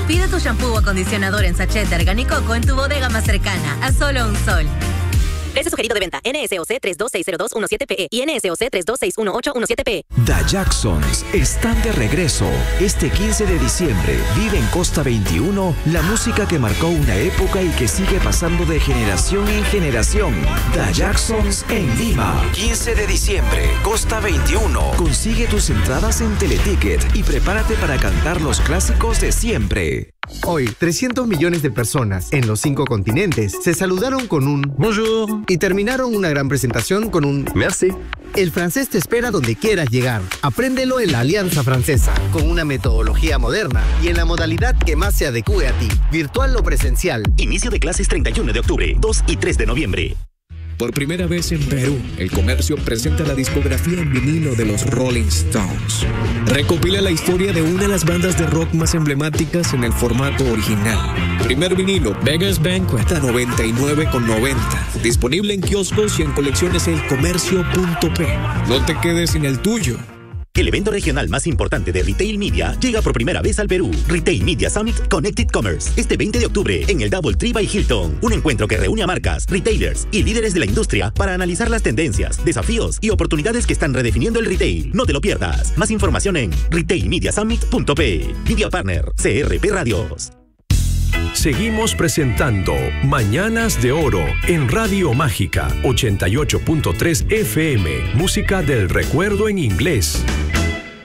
Pide tu shampoo o acondicionador en sachet de Arganicoco en tu bodega más cercana, a solo $1. Precio sugerido de venta: NSOC 32602117PE y NSOC 32611817PE. The Jacksons están de regreso. Este 15 de diciembre vive en Costa 21 la música que marcó una época y que sigue pasando de generación en generación. The Jacksons en Lima. 15 de diciembre, Costa 21. Consigue tus entradas en Teleticket y prepárate para cantar los clásicos de siempre. Hoy, 300 millones de personas en los 5 continentes se saludaron con un bonjour y terminaron una gran presentación con un merci. El francés te espera donde quieras llegar. Apréndelo en la Alianza Francesa, con una metodología moderna y en la modalidad que más se adecue a ti, virtual o presencial. Inicio de clases 31 de octubre, 2 y 3 de noviembre. Por primera vez en Perú, El Comercio presenta la discografía en vinilo de los Rolling Stones. Recopila la historia de una de las bandas de rock más emblemáticas en el formato original. Primer vinilo, Vegas Banquet, a $99,90. Disponible en kioscos y en colecciones elcomercio.p. No te quedes sin el tuyo. El evento regional más importante de Retail Media llega por primera vez al Perú. Retail Media Summit Connected Commerce. Este 20 de octubre en el DoubleTree by Hilton. Un encuentro que reúne a marcas, retailers y líderes de la industria para analizar las tendencias, desafíos y oportunidades que están redefiniendo el retail. No te lo pierdas. Más información en retailmediasummit.p. Media Partner, CRP Radios. Seguimos presentando Mañanas de Oro en Radio Mágica 88.3 FM. Música del recuerdo en inglés.